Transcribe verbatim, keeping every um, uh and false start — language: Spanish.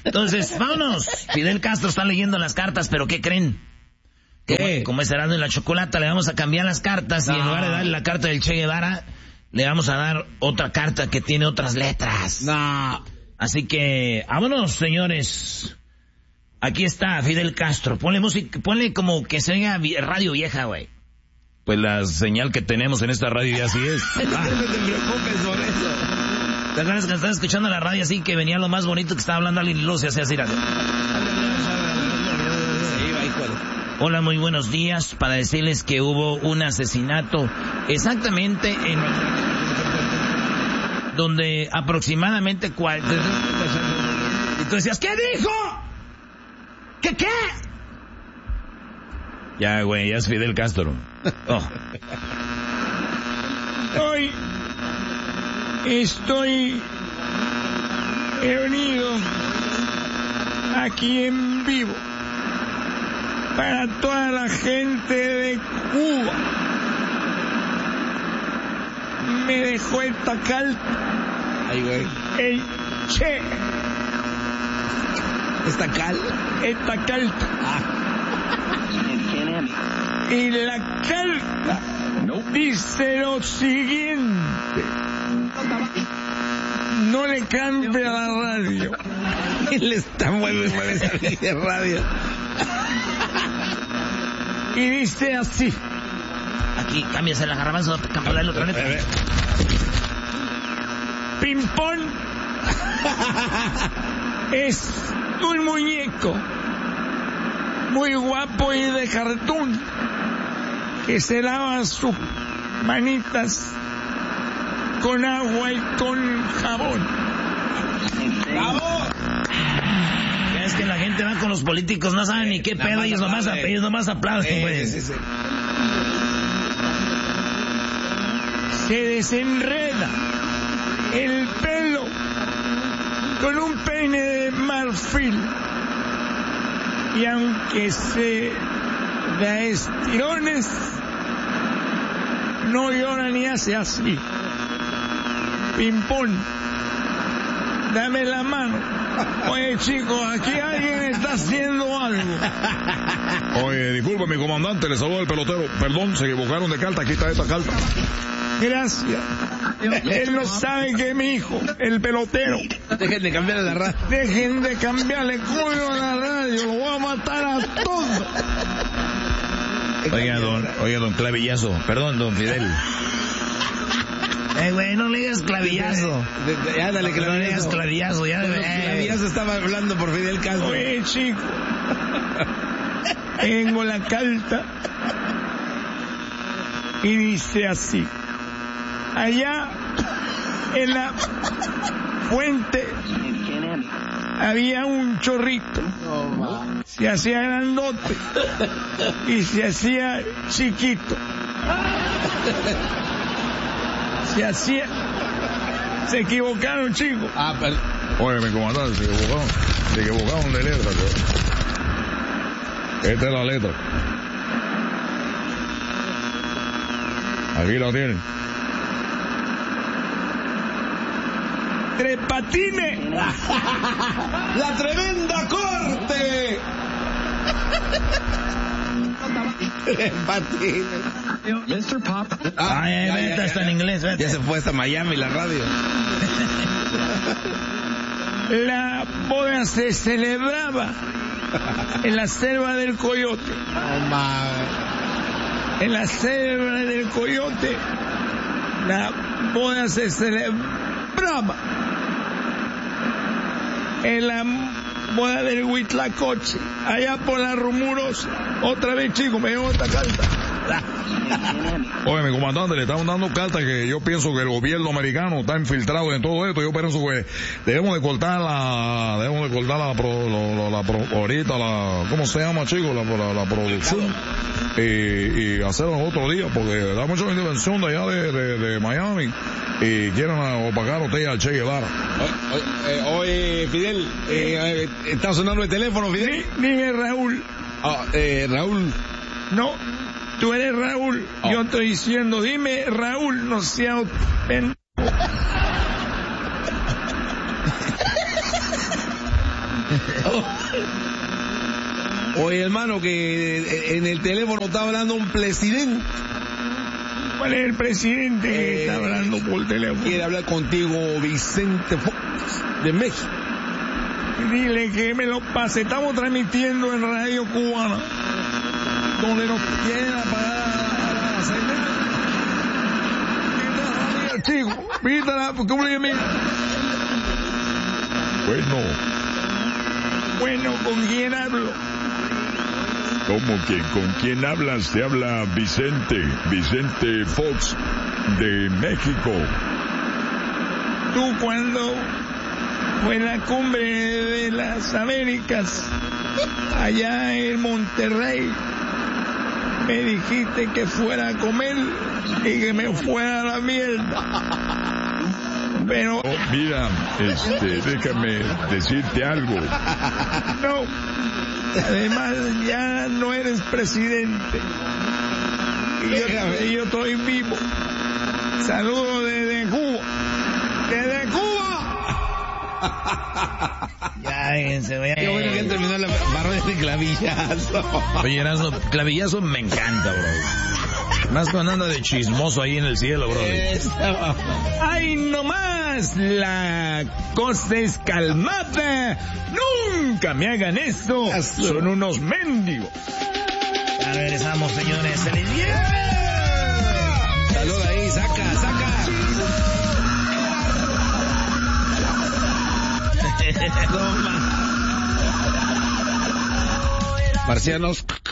Entonces, vámonos. Fidel Castro está leyendo las cartas, pero ¿qué creen? ¿Qué? Como, como es Erasmo y la Chocolata, le vamos a cambiar las cartas no. Y en lugar de darle la carta del Che Guevara, le vamos a dar otra carta que tiene otras letras. No. Así que, vámonos, señores. Aquí está Fidel Castro. Ponle música, ponle como que se oiga radio vieja, güey. Pues la señal que tenemos en esta radio ya así es. Ah. No te preocupes por eso. ¿Te acuerdas que estabas escuchando la radio así que venía lo más bonito que estaba hablando alguien y luego se hacía así? Hola, muy buenos días. Para decirles que hubo un asesinato exactamente en donde aproximadamente cual... Y tú decías, ¿qué dijo? ¿Qué qué? Ya, güey, ya es Fidel Castro. Oh. Hoy estoy reunido aquí en vivo para toda la gente de Cuba. Me dejó esta carta. Ay, güey. El Che. ¿Esta cal? Esta carta. Ah. Y la carta dice lo siguiente. No le cambie a la radio. Él está mueve, mueve esa de radio. Y dice así. Aquí, cámbiase la garbanzo, cámbiale la otra letra. Pimpón es un muñeco muy guapo y de cartón que se lava sus manitas con agua y con jabón. ¡Bravo! Es que la gente va con los políticos, no saben ni qué pedo, ellos nomás, ellos nomás aplauden, güey. Sí, sí, sí. Se desenreda el pelo con un peine de marfil y aunque se da estirones no llora ni hace así. Pimpón, dame la mano. Oye, chicos, aquí alguien está haciendo algo. Oye, disculpe, mi comandante, le saluda el pelotero. Perdón, se equivocaron de carta, aquí está esta carta. Gracias. Él no sabe que mi hijo, el pelotero. Dejen de cambiarle la radio. Dejen de cambiarle cuello a la radio, lo voy a matar a todos. Oiga, don, oiga, don Clavillazo, perdón, don Fidel. Eh, güey, no le digas clavillazo. De, de, de, ya dale, no le digas clavillazo, ya. Eh. Clavillazo estaba hablando por Fidel Castro. Oye, chico, tengo la carta y dice así. Allá en la fuente había un chorrito. Se hacía grandote y se hacía chiquito. Se hacía... Se equivocaron, chicos. Ah, pero... Oye, mi comandante, se equivocaron. Se equivocaron de letra. Yo. Esta es la letra. Aquí la tienen. Tres Patines. ¡La tremenda corte! Tres Patines. mister Pop. Ah, Ay, ya, vete, ya, está ya, en inglés, vete. Ya se fue hasta Miami la radio. La boda se celebraba en la selva del Coyote. Oh, my. En la selva del Coyote, la boda se celebraba. En la boda del Huitlacoche, allá por la Rumurosa. Otra vez, chicos, me llevo esta carta. Oye, mi comandante, le estamos dando cartas que yo pienso que el gobierno americano está infiltrado en todo esto. Yo pienso que debemos de cortar la, debemos de cortar la, pro, la, la, la ahorita la, ¿cómo se llama, chicos? La, la, la producción y, y hacerlo otro día, porque da mucha intervención de allá de, de, de Miami y quieren opacar a usted al Che Guevara. Oye, eh, oye Fidel, eh, eh, está sonando el teléfono, Fidel. Dime, Raúl. Ah, eh, Raúl. No. Tú eres Raúl, oh. Yo estoy diciendo, dime Raúl, no sea pendejo. Oye, hermano, que en el teléfono está hablando un presidente. ¿Cuál es el presidente que Eh, está hablando por teléfono? Quiere hablar contigo, Vicente Fox, de México. Dile que me lo pase. Estamos transmitiendo en Radio Cubana, donde nos quieren apagar a la señal. Mira, chico, pítala, porque mira. Bueno, Bueno, ¿con quién hablo? ¿cómo que con quién hablas? Te habla Vicente, Vicente Fox de México. Tú cuando fue la cumbre de las Américas, allá en Monterrey, me dijiste que fuera a comer y que me fuera a la mierda. Pero Oh, mira, este, déjame decirte algo. no, además ya no eres presidente. Y yo, y yo estoy vivo. Saludos desde Cuba. ¡Desde Cuba! Ya, déjense, ya. Qué bueno que ya terminó la barra de clavillazo. Oye, Erasmo, clavillazo me encanta, bro. Más cuando anda de chismoso ahí en el cielo, bro. ¡Ay, no más! La cosa es calmada. ¡Nunca me hagan esto! Son unos mendigos. Ya regresamos, señores. ¡Se les viene! Salud ahí, saca, saca. No, man. Marcianos.